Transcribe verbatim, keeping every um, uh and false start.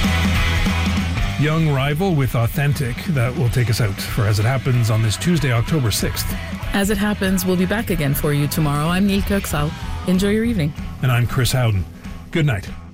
Young Rival with Authentic, that will take us out for As It Happens on this Tuesday, October sixth. As It Happens, we'll be back again for you tomorrow. I'm Neil Kirksall. Enjoy your evening. And I'm Chris Howden. Good night.